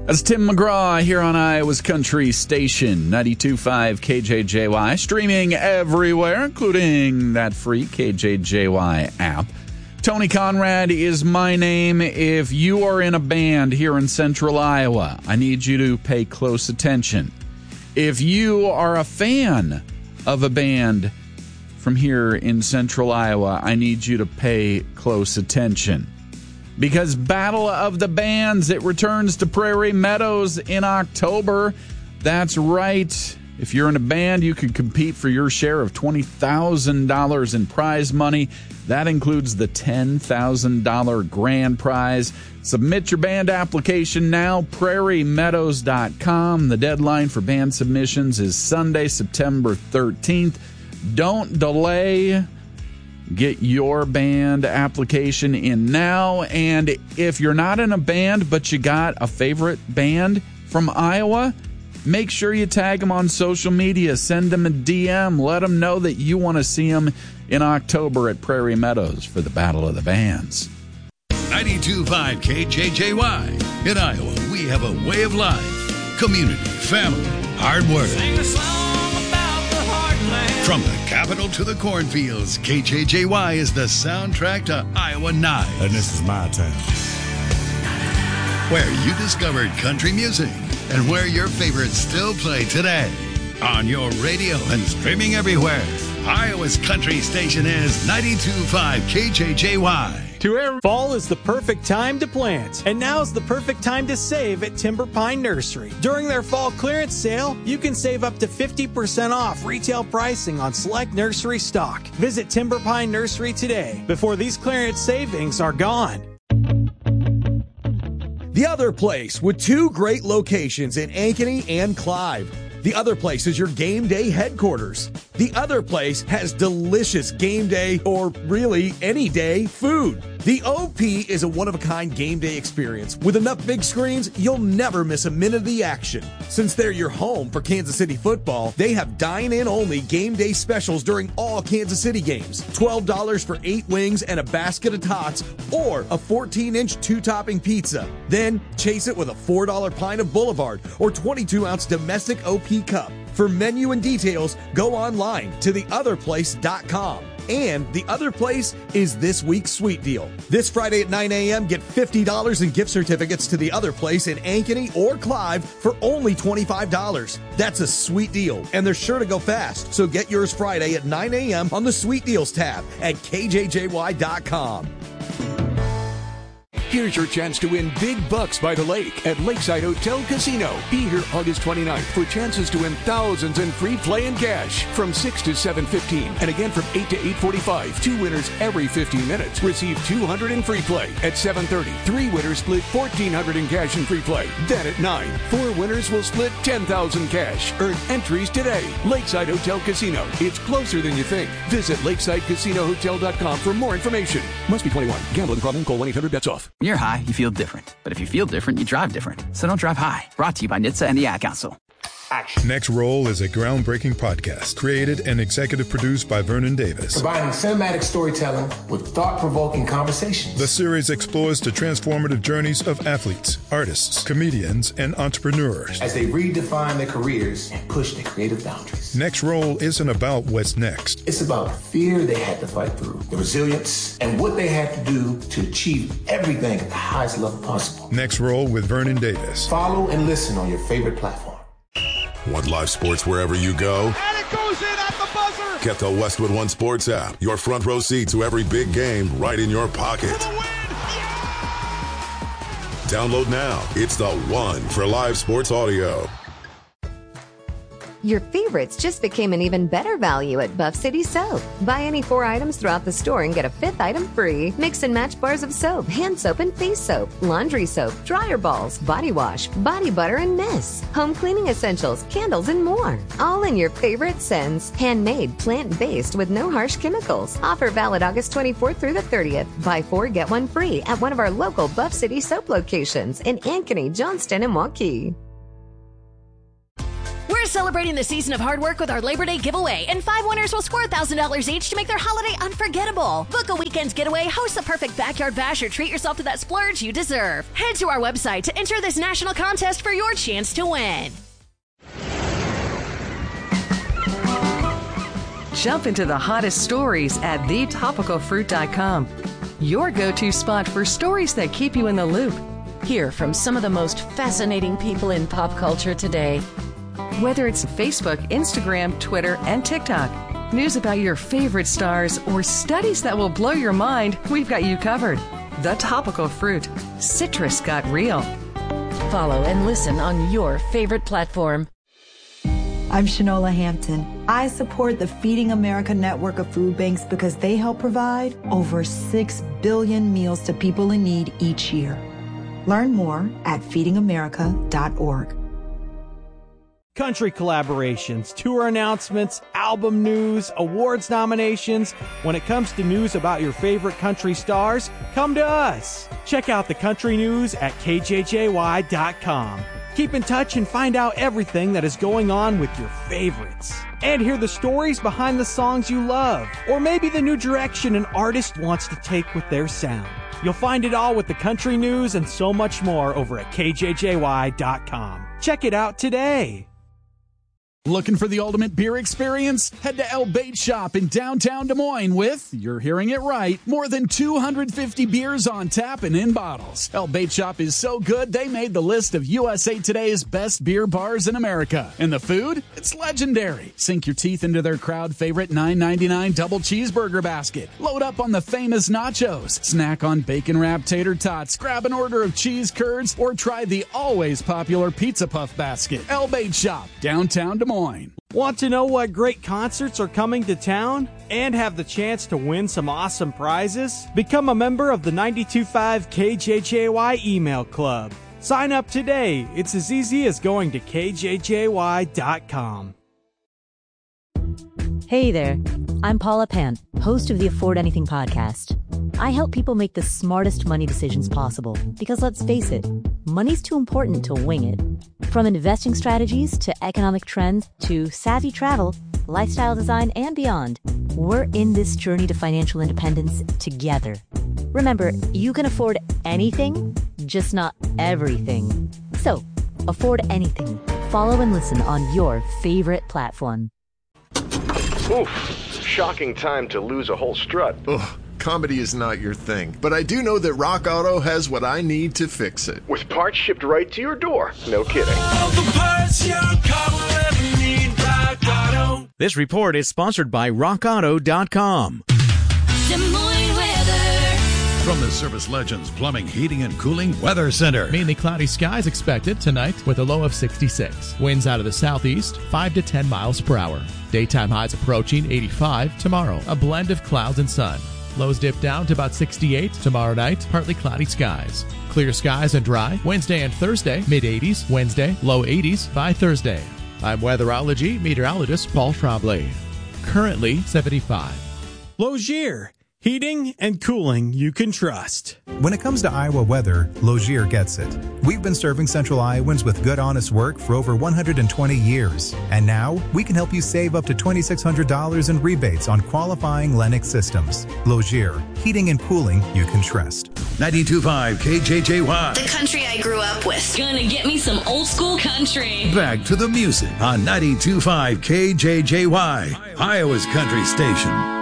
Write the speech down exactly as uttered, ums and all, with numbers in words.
That's Tim McGraw here on Iowa's Country Station, ninety-two point five K J J Y, streaming everywhere, including that free K J J Y app. Tony Conrad is my name. If you are in a band here in central Iowa, I need you to pay close attention. If you are a fan of a band from here in central Iowa, I need you to pay close attention. Because Battle of the Bands, it returns to Prairie Meadows in October. That's right. If you're in a band, you can compete for your share of twenty thousand dollars in prize money. That includes the ten thousand dollars grand prize. Submit your band application now, prairie meadows dot com. The deadline for band submissions is Sunday, September thirteenth. Don't delay. Get your band application in now. And if you're not in a band, but you got a favorite band from Iowa, make sure you tag them on social media. Send them a D M. Let them know that you want to see them in October at Prairie Meadows for the Battle of the Bands. ninety-two point five K J J Y. In Iowa, we have a way of life. Community, family, hard work. Sing a song about the heartland. From the capital to the cornfields, K J J Y is the soundtrack to Iowa Nights. And this is my town. Where you discovered country music and where your favorites still play today. On your radio and streaming everywhere, Iowa's country station is ninety-two point five K J J Y. To every fall is the perfect time to plant, and now's the perfect time to save at Timber Pine Nursery. During their fall clearance sale, you can save up to fifty percent off retail pricing on select nursery stock. Visit Timber Pine Nursery today before these clearance savings are gone. The Other Place, with two great locations in Ankeny and Clive. The Other Place is your game day headquarters. The Other Place has delicious game day, or really any day, food. The O P is a one-of-a-kind game day experience. With enough big screens, you'll never miss a minute of the action. Since they're your home for Kansas City football, they have dine-in-only game day specials during all Kansas City games. twelve dollars for eight wings and a basket of tots, or a fourteen-inch two-topping pizza. Then chase it with a four dollar pint of Boulevard or twenty-two ounce domestic O P cup. For menu and details, go online to the other place dot com. And The Other Place is this week's sweet deal. This Friday at nine a.m., get fifty dollars in gift certificates to The Other Place in Ankeny or Clive for only twenty-five dollars. That's a sweet deal, and they're sure to go fast. So get yours Friday at nine a.m. on the Sweet Deals tab at K J J Y dot com. Here's your chance to win big bucks by the lake at Lakeside Hotel Casino. Be here August twenty-ninth for chances to win thousands in free play and cash from six to seven fifteen, and again from eight to eight forty-five. Two winners every fifteen minutes receive two hundred in free play. At seven thirty, three winners split fourteen hundred in cash in free play. Then at nine, four winners will split ten thousand cash. Earn entries today. Lakeside Hotel Casino. It's closer than you think. Visit lakeside casino hotel dot com for more information. Must be twenty-one. Gambling problem? Call one eight hundred bets off. When you're high, you feel different. But if you feel different, you drive different. So don't drive high. Brought to you by N H T S A and the Ad Council. Action. Next Roll is a groundbreaking podcast created and executive produced by Vernon Davis. Combining cinematic storytelling with thought-provoking conversations. The series explores the transformative journeys of athletes, artists, comedians, and entrepreneurs as they redefine their careers and push their creative boundaries. Next Roll isn't about what's next. It's about the fear they had to fight through, the resilience, and what they had to do to achieve everything at the highest level possible. Next Roll with Vernon Davis. Follow and listen on your favorite platform. Want live sports wherever you go? And it goes in at the buzzer. Get the Westwood One Sports app. Your front row seat to every big game right in your pocket. For the win. Yeah. Download now. It's the one for live sports audio. Your favorites just became an even better value at Buff City Soap. Buy any four items throughout the store and get a fifth item free. Mix and match bars of soap, hand soap and face soap, laundry soap, dryer balls, body wash, body butter and mist, home cleaning essentials, candles, and more. All in your favorite scents. Handmade, plant-based with no harsh chemicals. Offer valid August twenty-fourth through the thirtieth. Buy four, get one free at one of our local Buff City Soap locations in Ankeny, Johnston, and Waukee. We're We're celebrating the season of hard work with our Labor Day giveaway, and five winners will score one thousand dollars each to make their holiday unforgettable. Book a weekend's getaway, host the perfect backyard bash, or treat yourself to that splurge you deserve. Head to our website to enter this national contest for your chance to win. Jump into the hottest stories at the topical fruit dot com. Your go-to spot for stories that keep you in the loop. Hear from some of the most fascinating people in pop culture today. Whether it's Facebook, Instagram, Twitter, and TikTok, news about your favorite stars, or studies that will blow your mind, we've got you covered. The Topical Fruit. Citrus got real. Follow and listen on your favorite platform. I'm Shanola Hampton. I support the Feeding America network of food banks because they help provide over six billion meals to people in need each year. Learn more at feeding america dot org. Country collaborations, tour announcements, album news, awards nominations. When it comes to news about your favorite country stars, come to us. Check out the country news at K J J Y dot com. Keep in touch and find out everything that is going on with your favorites. And hear the stories behind the songs you love, or maybe the new direction an artist wants to take with their sound. You'll find it all with the country news and so much more over at K J J Y dot com. Check it out today. Looking for the ultimate beer experience? Head to El Bait Shop in downtown Des Moines with, you're hearing it right, more than two hundred fifty beers on tap and in bottles. El Bait Shop is so good, they made the list of U S A Today's best beer bars in America. And the food? It's legendary. Sink your teeth into their crowd favorite nine ninety-nine double cheeseburger basket. Load up on the famous nachos. Snack on bacon-wrapped tater tots. Grab an order of cheese curds, or try the always popular pizza puff basket. El Bait Shop, downtown Des Moines. Want to know what great concerts are coming to town and have the chance to win some awesome prizes? Become a member of the ninety-two point five K J J Y email club. Sign up today. It's as easy as going to K J J Y dot com. Hey there, I'm Paula Pant, host of the Afford Anything podcast. I help people make the smartest money decisions possible because, let's face it, money's too important to wing it. From investing strategies to economic trends to savvy travel, lifestyle design, and beyond, we're in this journey to financial independence together. Remember, you can afford anything, just not everything. So, afford anything. Follow and listen on your favorite platform. Oof, shocking time to lose a whole strut. Ugh, comedy is not your thing, but I do know that Rock Auto has what I need to fix it. With parts shipped right to your door. No kidding. All the parts your car will ever need, Rock Auto. This report is sponsored by rock auto dot com. Des Moines weather. From the Service Legends Plumbing, Heating, and Cooling Weather Center. Mainly cloudy skies expected tonight with a low of sixty-six. Winds out of the southeast, five to ten miles per hour. Daytime highs approaching eighty-five tomorrow. A blend of clouds and sun. Lows dip down to about sixty-eight. Tomorrow night, partly cloudy skies. Clear skies and dry. Wednesday and Thursday, mid eighties. Wednesday, low eighties by Thursday. I'm weatherology meteorologist Paul Trombley. Currently seventy-five. Logier, heating and cooling you can trust. When it comes to Iowa weather, Logier gets it. We've been serving Central Iowans with good, honest work for over one hundred twenty years. And now, we can help you save up to two thousand six hundred dollars in rebates on qualifying Lennox systems. Logier, heating and cooling you can trust. ninety-two point five K J J Y. The country I grew up with. Gonna get me some old school country. Back to the music on ninety-two point five K J J Y, Iowa's country station.